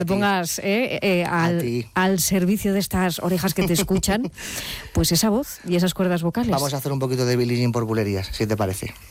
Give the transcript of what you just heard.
te pongas al servicio de estas orejas que te escuchan, pues esa voz y esas cuerdas vocales. Vamos a hacer un poquito de Billie Jean por bulerías, si te parece.